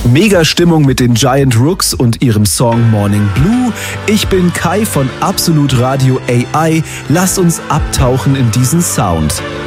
Mega Stimmung mit den Giant Rooks und ihrem Song Morning Blue. Ich bin Kai von Absolut Radio AI. Lass uns abtauchen in diesen Sound.